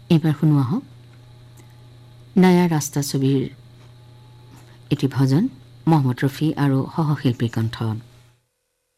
এইবাৰ শুনোৱা হওক নয়া ৰাস্তা ছবিৰ এটি ভজন মহম্মদ ৰফি আৰু সহশিল্পীৰ কণ্ঠ